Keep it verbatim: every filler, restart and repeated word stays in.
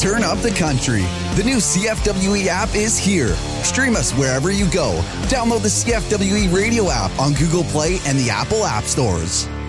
turn up the country. The new C F W E app is here. Stream us wherever you go. Download the C F W E radio app on Google Play and the Apple App Stores.